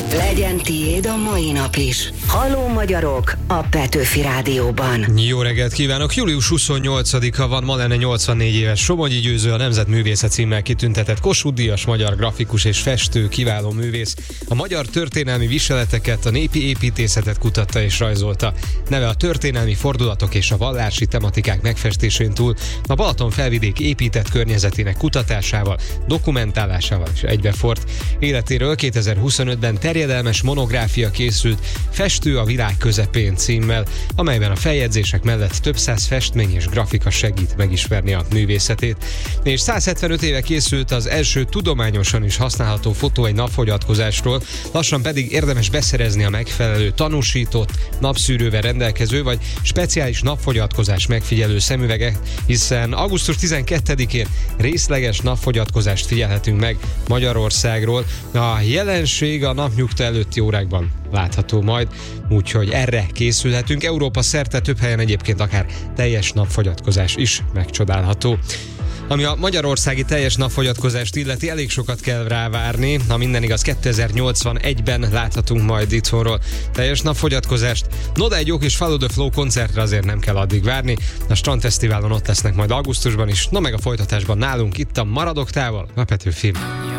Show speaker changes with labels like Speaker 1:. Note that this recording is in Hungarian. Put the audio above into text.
Speaker 1: Legyen tiéd a mai nap is. Halló magyarok a Petőfi Rádióban.
Speaker 2: Jó reggelt kívánok! Július 28-a van, ma lenne 84 éves Somogyi Győző, a Nemzetművésze címmel kitüntetett Kossuth-díjas magyar grafikus és festő, kiváló művész. A magyar történelmi viseleteket, a népi építészetet kutatta és rajzolta. Neve a történelmi fordulatok és a vallási tematikák megfestésén túl a Balaton felvidék épített környezetének kutatásával, dokumentálásával is egybefort. Életéről 2025-ben terjedelmes monográfia készült, Festő a világ közepén címmel, amelyben a feljegyzések mellett több száz festmény és grafika segít megismerni a művészetét. És 175 éve készült az első tudományosan is használható fotó egy napfogyatkozásról, lassan pedig érdemes beszerezni a megfelelő tanúsított, napszűrővel rendelkező vagy speciális napfogyatkozás megfigyelő szemüvegek, hiszen augusztus 12-én részleges napfogyatkozást figyelhetünk meg Magyarországról. A jelenség a napnyugta előtti órákban látható majd, úgyhogy erre készülhetünk. Európa szerte több helyen egyébként akár teljes napfogyatkozás is megcsodálható. Ami a magyarországi teljes napfogyatkozást illeti, elég sokat kell rávárni. Ha minden igaz, 2081-ben láthatunk majd itthonról teljes napfogyatkozást. No, de egy jó kis Follow the Flow koncertre azért nem kell addig várni. A Strandfesztiválon ott lesznek majd augusztusban is, no meg a folytatásban nálunk itt a Maradok távol, a Petőfi.